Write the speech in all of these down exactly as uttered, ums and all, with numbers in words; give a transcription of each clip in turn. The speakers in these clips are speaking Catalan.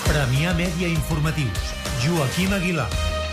Premià Mèdia Informatius. Joaquim Aguilar.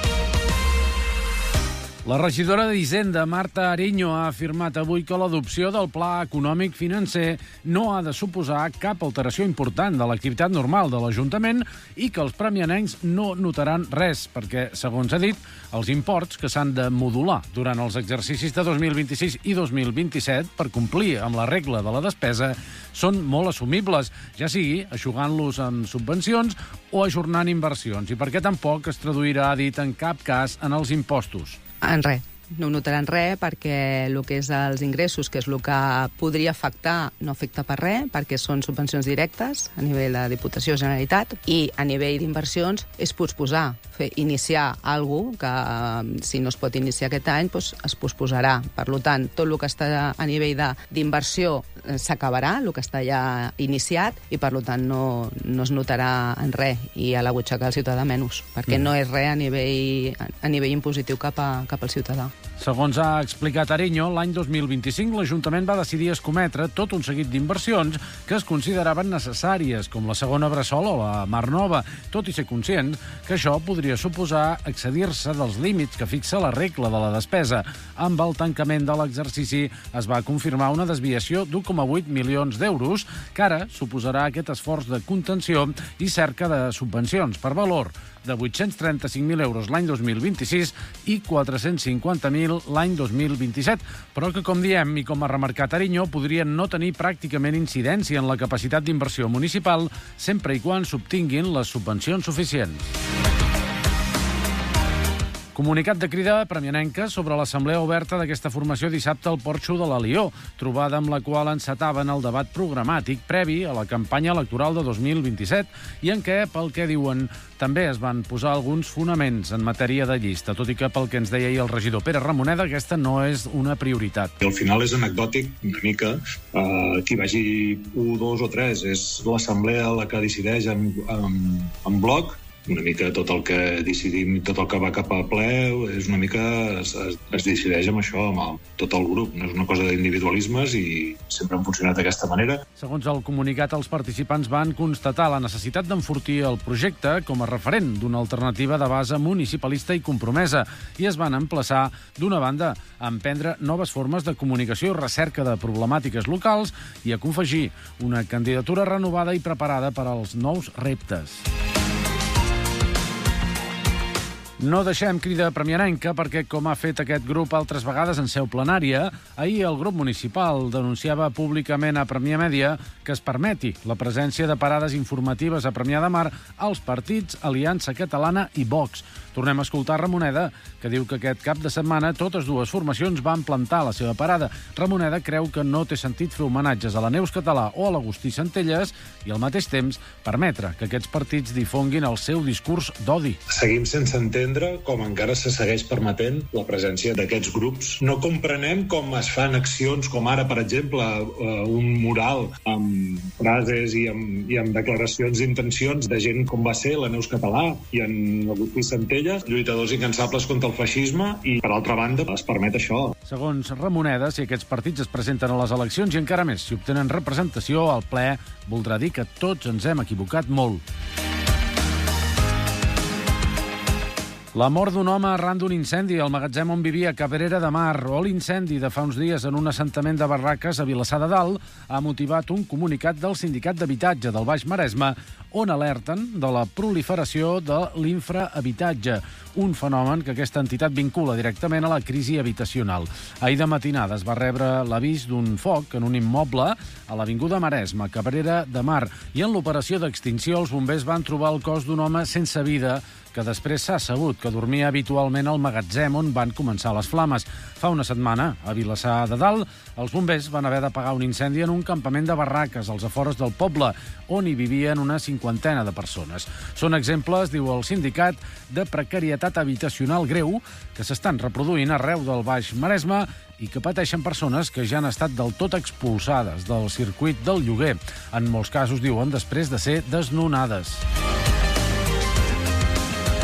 La regidora d'Hisenda, Marta Ariño, ha afirmat avui que l'adopció del Pla Econòmic Financer no ha de suposar cap alteració important de l'activitat normal de l'Ajuntament i que els premianencs no notaran res, perquè, segons ha dit, els imports que s'han de modular durant els exercicis de dos mil vint-i-sis i dos mil vint-i-set per complir amb la regla de la despesa són molt assumibles, ja sigui eixugant-los amb subvencions o ajornant inversions, i perquè tampoc es traduirà, ha dit, en cap cas en els impostos. En res. No ho notaran res perquè el que és els ingressos, que és el que podria afectar, no afecta per res, perquè són subvencions directes a nivell de Diputació Generalitat, i a nivell d'inversions és posposar, fer, iniciar alguna cosa que si no es pot iniciar aquest any doncs es posposarà. Per tant, tot el que està a nivell d'inversió s'acabarà, el que està ja iniciat, i per tant no, no es notarà en res, i a la butxaca del ciutadà menys, perquè mm. no és res a nivell, a nivell impositiu cap, a, cap al ciutadà. Segons ha explicat Ariño, l'any dos mil vint-i-cinc l'Ajuntament va decidir escometre tot un seguit d'inversions que es consideraven necessàries, com la segona Bressol o la Mar Nova, tot i ser conscients que això podria suposar excedir-se dels límits que fixa la regla de la despesa. Amb el tancament de l'exercici es va confirmar una desviació d'u coma vuit milions d'euros, que ara suposarà aquest esforç de contenció i cerca de subvencions per valor de vuit-cents trenta-cinc mil euros l'any dos mil vint-i-sis i quatre-cents cinquanta mil l'any dos mil vint-i-set, però que, com diem i com ha remarcat Ariño, podrien no tenir pràcticament incidència en la capacitat d'inversió municipal sempre i quan s'obtinguin les subvencions suficients. Comunicat de crida premianenca sobre l'assemblea oberta d'aquesta formació dissabte al Porxo de l'Alió, trobada amb la qual encetaven el debat programàtic previ a la campanya electoral de dos mil vint-i-set i en què, pel que diuen, també es van posar alguns fonaments en matèria de llista, tot i que, pel que ens deia ahir el regidor Pere Ramoneda, aquesta no és una prioritat. Al final és anecdòtic una mica, eh, qui vagi un, dos o tres, és l'assemblea la que decideix en, en, en bloc. Una mica tot el que decidim, tot el que va cap al ple, és una mica es, es, es decideix amb això, amb el, tot el grup. No és una cosa d'individualismes i sempre han funcionat d'aquesta manera. Segons el comunicat, els participants van constatar la necessitat d'enfortir el projecte com a referent d'una alternativa de base municipalista i compromesa i es van emplaçar, d'una banda, a emprendre noves formes de comunicació i recerca de problemàtiques locals i a confegir una candidatura renovada i preparada per als nous reptes. No deixem crida premianenca perquè, com ha fet aquest grup altres vegades en seu plenària, ahir el grup municipal denunciava públicament a Premià Mèdia que es permeti la presència de parades informatives a Premià de Mar als partits Aliança Catalana i Vox. Tornem a escoltar Ramoneda, que diu que aquest cap de setmana totes dues formacions van plantar la seva parada. Ramoneda creu que no té sentit fer homenatges a la Neus Català o a l'Agustí Centelles i, al mateix temps, permetre que aquests partits difonguin el seu discurs d'odi. Seguim sense entendre com encara se segueix permetent la presència d'aquests grups. No comprenem com es fan accions com ara, per exemple, un mural amb frases i amb, i amb declaracions d'intencions de gent com va ser la Neus Català i en l'Agustí Centelles, lluitadors incansables contra el feixisme, i, per altra banda, es permet això. Segons Ramoneda, si aquests partits es presenten a les eleccions i encara més, si obtenen representació al ple, voldrà dir que tots ens hem equivocat molt. La mort d'un home arran d'un incendi al magatzem on vivia a Cabrera de Mar o l'incendi de fa uns dies en un assentament de barraques a Vilassar de Dalt ha motivat un comunicat del Sindicat d'Habitatge del Baix Maresme on alerten de la proliferació de l'infrahabitatge, un fenomen que aquesta entitat vincula directament a la crisi habitacional. Ahir de matinada es va rebre l'avís d'un foc en un immoble a l'Avinguda Maresme, Cabrera de Mar, i en l'operació d'extinció els bombers van trobar el cos d'un home sense vida que després s'ha sabut que dormia habitualment al magatzem on van començar les flames. Fa una setmana, a Vilassar de Dalt, els bombers van haver d'apagar un incendi en un campament de barraques als afores del poble, on hi vivien una cinquantena de persones. Són exemples, diu el sindicat, de precarietat habitacional greu que s'estan reproduint arreu del Baix Maresme i que pateixen persones que ja han estat del tot expulsades del circuit del lloguer. En molts casos, diuen, després de ser desnonades.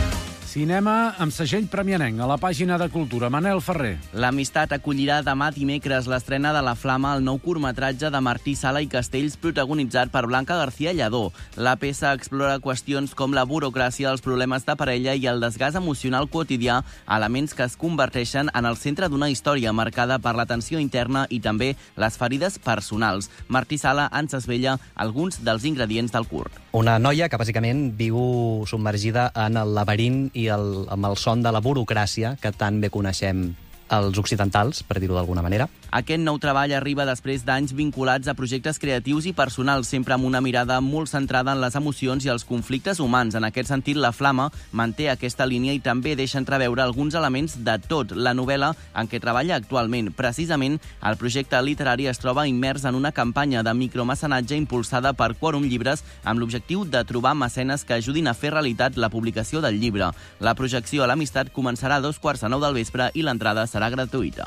Cinema amb segell premianenc a la pàgina de Cultura. Manel Ferrer. L'Amistat acollirà demà dimecres l'estrena de La Flama, el nou curtmetratge de Martí Sala i Castells, protagonitzat per Blanca García Lledó. La peça explora qüestions com la burocràcia, els problemes de parella i el desgast emocional quotidià, elements que es converteixen en el centre d'una història marcada per la tensió interna i també les ferides personals. Martí Sala ens esvella alguns dels ingredients del curt. Una noia que bàsicament viu submergida en el laberint i el, amb el son de la burocràcia que tan bé coneixem els occidentals, per dir-ho d'alguna manera. Aquest nou treball arriba després d'anys vinculats a projectes creatius i personals, sempre amb una mirada molt centrada en les emocions i els conflictes humans. En aquest sentit, La Flama manté aquesta línia i també deixa entreveure alguns elements de tot. La novel·la en què treballa actualment. Precisament, el projecte literari es troba immers en una campanya de micromecenatge impulsada per Quòrum Llibres amb l'objectiu de trobar mecenes que ajudin a fer realitat la publicació del llibre. La projecció a l'Amistat començarà a dos quarts de nou del vespre i l'entrada serà gratuïta.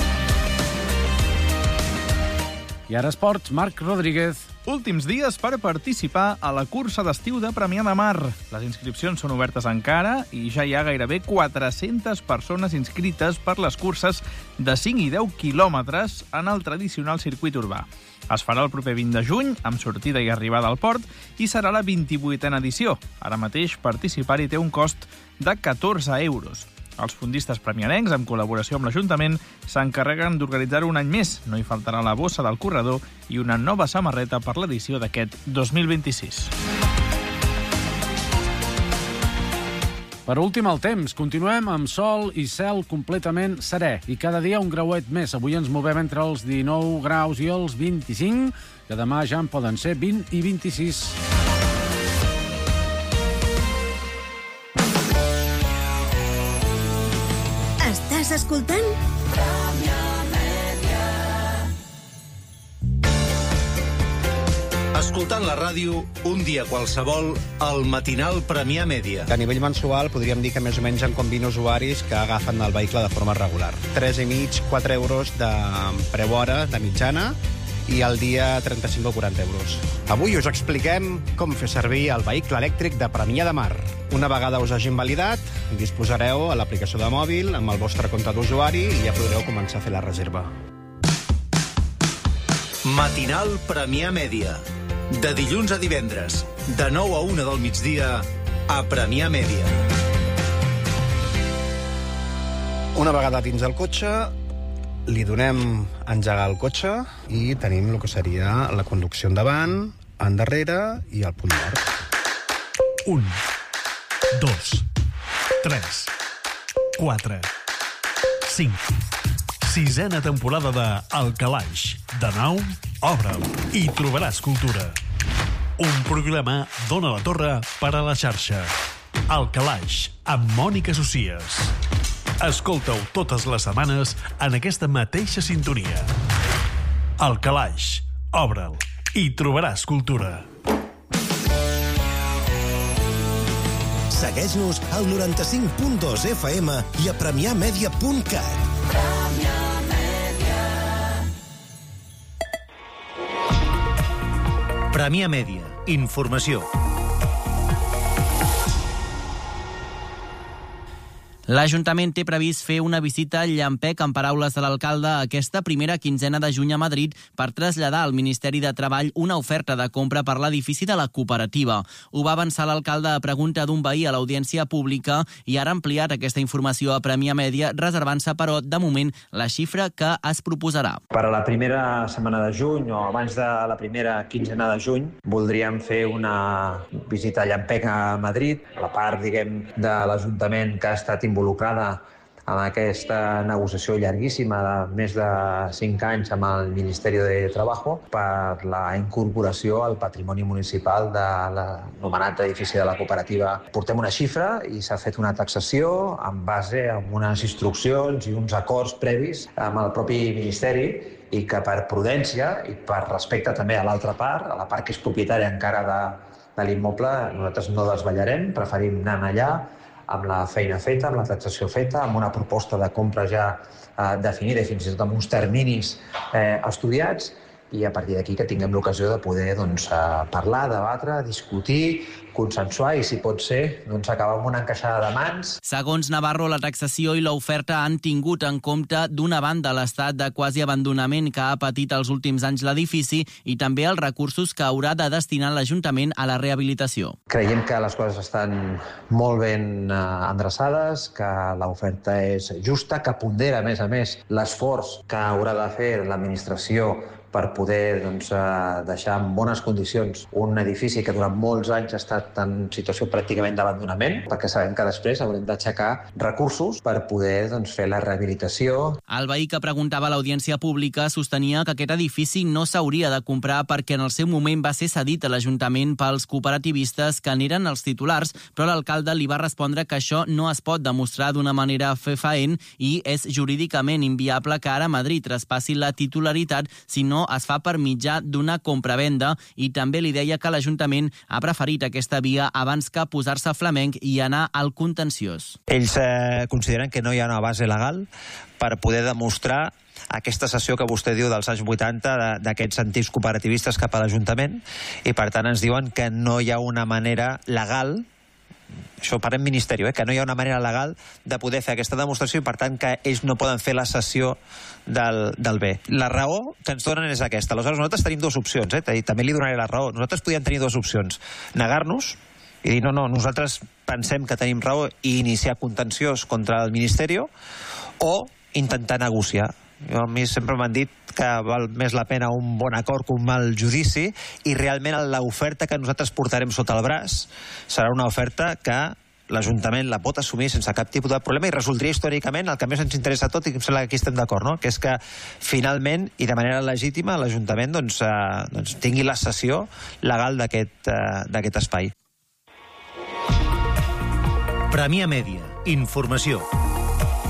I ara esports, Marc Rodríguez. Últims dies per participar a la cursa d'estiu de Premià de Mar. Les inscripcions són obertes encara i ja hi ha gairebé quatre-centes persones inscrites per les curses de cinc i deu quilòmetres en el tradicional circuit urbà. Es farà el proper vint de juny, amb sortida i arribada al port, i serà la vint-i-vuitena edició. Ara mateix participar-hi té un cost de catorze euros. Els fondistes premianencs, en col·laboració amb l'Ajuntament, s'encarreguen d'organitzar-ho un any més. No hi faltarà la bossa del corredor i una nova samarreta per l'edició d'aquest dos mil vint-i-sis. Per últim, el temps. Continuem amb sol i cel completament serè. I cada dia un grauet més. Avui ens movem entre els dinou graus i els vint-i-cinc, que demà ja en poden ser vint i vint-i-sis. Estàs escoltant? Escoltant la ràdio, un dia qualsevol, el matinal Premià Mèdia. A nivell mensual podríem dir que més o menys en com vint usuaris que agafen el vehicle de forma regular. tres i mig, quatre euros de preu hora de mitjana i al dia trenta-cinc o quaranta euros. Avui us expliquem com fer servir el vehicle elèctric de Premià de Mar. Una vegada us hagin validat, disposareu a l'aplicació de mòbil amb el vostre compte d'usuari i ja podreu començar a fer la reserva. Matinal Premià Mèdia. De dilluns a divendres, de nou a una del migdia, a Premià Mèdia. Una vegada dins el cotxe, li donem a engegar el cotxe i tenim el que seria la conducció endavant, endarrere i el punt mort. Un, dos, tres, quatre, cinc. Sisena temporada de El Calaix. De nou, obre'l i trobaràs cultura. Un programa d'Ona la Torre per a la xarxa. El Calaix, amb Mònica Socies. Escolta-ho totes les setmanes en aquesta mateixa sintonia. El Calaix, obre'l i trobaràs cultura. Segueix-nos al noranta-cinc punt dos F M i a premiamedia punt cat. Premià Mèdia. Informació. L'Ajuntament té previst fer una visita al Llampec, en paraules de l'alcalde, aquesta primera quinzena de juny a Madrid per traslladar al Ministeri de Treball una oferta de compra per l'edifici de la cooperativa. Ho va avançar l'alcalde a pregunta d'un veí a l'audiència pública i ara ha ampliat aquesta informació a Premià Mèdia, reservant-se, però, de moment, la xifra que es proposarà. Per a la primera setmana de juny o abans de la primera quinzena de juny voldríem fer una visita a Llampec a Madrid, la part, diguem, de l'Ajuntament que ha estat involucrada en aquesta negociació llarguíssima de més de cinc anys amb el Ministeri de Treball per la incorporació al patrimoni municipal de l'anomenat edifici de la cooperativa. Portem una xifra i s'ha fet una taxació en base a unes instruccions i uns acords previs amb el propi Ministeri i que per prudència i per respecte també a l'altra part, a la part que és propietària encara de, de l'immoble, nosaltres no desvetllarem, preferim anar allà amb la feina feta, amb la taxació feta, amb una proposta de compra ja eh, definida i fins i tot amb uns terminis eh, estudiats i a partir d'aquí que tinguem l'ocasió de poder doncs, parlar, debatre, discutir, consensuar i, si pot ser, doncs, acabar amb una encaixada de mans. Segons Navarro, la taxació i l'oferta han tingut en compte, d'una banda, l'estat de quasi abandonament que ha patit els últims anys l'edifici i també els recursos que haurà de destinar l'Ajuntament a la rehabilitació. Creiem que les coses estan molt ben endreçades, que l'oferta és justa, que pondera, a més a més, l'esforç que haurà de fer l'administració per poder doncs, deixar en bones condicions un edifici que durant molts anys ha estat en situació pràcticament d'abandonament, perquè sabem que després haurem d'aixecar recursos per poder doncs, fer la rehabilitació. El veí que preguntava a l'audiència pública sostenia que aquest edifici no s'hauria de comprar perquè en el seu moment va ser cedit a l'Ajuntament pels cooperativistes que n'eren els titulars, però l'alcalde li va respondre que això no es pot demostrar d'una manera fefaent i és jurídicament inviable que ara Madrid traspassi la titularitat si no es fa per mitjà d'una compravenda, i també li deia que l'Ajuntament ha preferit aquesta via abans que posar-se flamenc i anar al contenciós. Ells eh, consideren que no hi ha una base legal per poder demostrar aquesta cessió que vostè diu dels anys vuitanta d'aquests antics cooperativistes cap a l'Ajuntament, i per tant ens diuen que no hi ha una manera legal, això parlem Ministeri, eh? que no hi ha una manera legal de poder fer aquesta demostració i per tant que ells no poden fer la cessió del, del bé. La raó que ens donen és aquesta. Aleshores nosaltres tenim dues opcions, eh? també li donaré la raó. Nosaltres podíem tenir dues opcions. Negar-nos i dir no, no, nosaltres pensem que tenim raó i iniciar contenciós contra el Ministeri, o intentar negociar. Jo, a mi sempre m'han dit que val més la pena un bon acord que un mal judici, i realment l'oferta que nosaltres portarem sota el braç serà una oferta que l'Ajuntament la pot assumir sense cap tipus de problema i resoldria històricament el que més ens interessa a tot, i em sembla que aquí estem d'acord, no? que és que finalment i de manera legítima l'Ajuntament doncs, eh, doncs, tingui la cessió legal d'aquest eh, d'aquest espai. Premià Mèdia. Informació.